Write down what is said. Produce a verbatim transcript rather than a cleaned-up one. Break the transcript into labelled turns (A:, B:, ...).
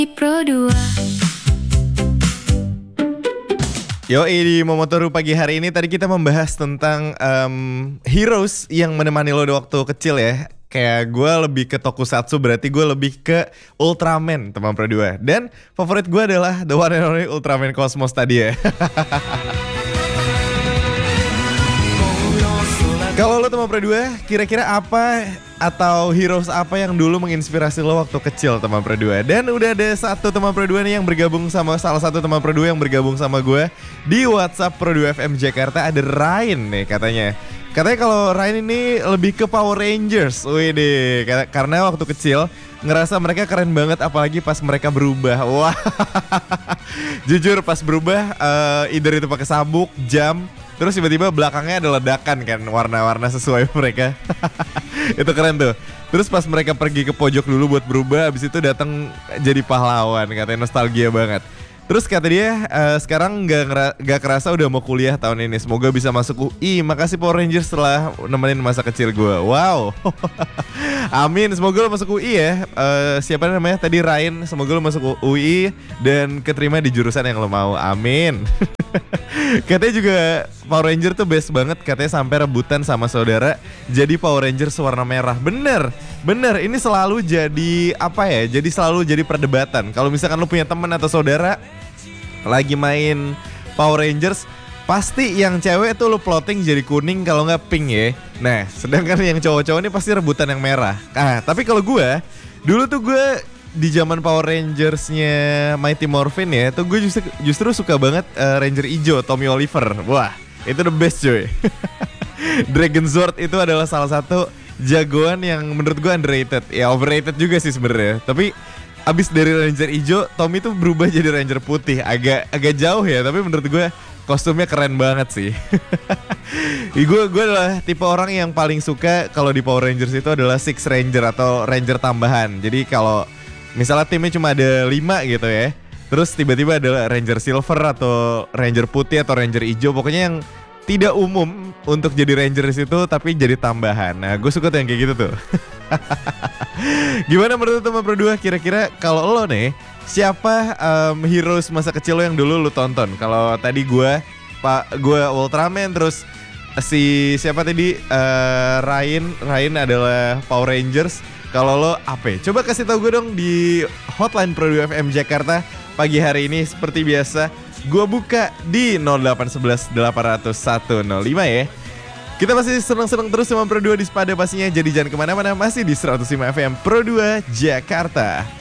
A: Pro dua.
B: Yoi, di Momotoru pagi hari ini tadi kita membahas tentang um, heroes yang menemani lo di waktu kecil ya. Kayak gue lebih ke tokusatsu, berarti gue lebih ke Ultraman teman Pro dua. Dan favorit gue adalah the one and only Ultraman Cosmos tadi ya. Kalau lo teman Pro dua, kira-kira apa atau heroes apa yang dulu menginspirasi lo waktu kecil teman Pro dua? Dan udah ada satu teman Pro dua nih yang bergabung sama salah satu teman Pro dua yang bergabung sama gue di WhatsApp Pro dua F M Jakarta. Ada Ryan nih katanya. Katanya kalau Ryan ini lebih ke Power Rangers. Wih deh, karena waktu kecil ngerasa mereka keren banget, apalagi pas mereka berubah. Wah, jujur pas berubah, uh, either itu pakai sabuk, jam, terus tiba-tiba belakangnya ada ledakan kan, warna-warna sesuai mereka. Itu keren tuh. Terus pas mereka pergi ke pojok dulu buat berubah, abis itu datang jadi pahlawan, katanya nostalgia banget. Terus kata dia uh, sekarang gak, ngera- gak kerasa udah mau kuliah tahun ini. Semoga bisa masuk U I. Makasih Power Rangers setelah nemenin masa kecil gue. Wow. Amin, semoga lo masuk U I ya. uh, Siapa namanya tadi, Ryan. Semoga lo masuk U I dan keterima di jurusan yang lo mau. Amin. Katanya juga Power Ranger tuh best banget. Katanya sampai rebutan sama saudara jadi Power Ranger warna merah. Bener, bener, ini selalu jadi apa ya, jadi selalu jadi perdebatan. Kalau misalkan lo punya teman atau saudara lagi main Power Rangers, pasti yang cewek tuh lo plotting jadi kuning, kalau nggak pink ya. Nah, sedangkan yang cowok-cowok ini pasti rebutan yang merah. Ah, tapi kalau gue dulu tuh gue di zaman Power Rangers-nya Mighty Morphin ya, tuh gue justru, justru suka banget uh, Ranger Ijo, Tommy Oliver. Wah, itu the best cuy. Dragon Zord itu adalah salah satu jagoan yang menurut gue underrated. Ya overrated juga sih sebenarnya. Tapi abis dari Ranger Ijo, Tommy tuh berubah jadi Ranger putih. Agak agak jauh ya, tapi menurut gue kostumnya keren banget sih. Gue gue adalah tipe orang yang paling suka kalau di Power Rangers itu adalah Six Ranger atau Ranger tambahan. Jadi kalau misalnya timnya cuma ada lima gitu ya, terus tiba-tiba ada Ranger Silver atau Ranger putih atau Ranger hijau, pokoknya yang tidak umum untuk jadi Ranger di situ tapi jadi tambahan. Nah, gue suka tuh yang kayak gitu tuh. Gimana menurut teman Pro dua? Kira-kira kalau lo nih, siapa um, heroes masa kecil lo yang dulu lo tonton? Kalau tadi gue, Pak, gue Ultraman, terus si siapa tadi uh, Ryan, Ryan adalah Power Rangers. Kalau lo apa? Coba kasih tau gue dong di hotline Pro dua F M Jakarta pagi hari ini. Seperti biasa, gue buka di nol delapan satu satu delapan nol satu nol lima ya. Kita masih seneng-seneng terus sama Pro dua di Sepada pastinya. Jadi jangan kemana-mana, masih di seratus lima F M Pro dua Jakarta.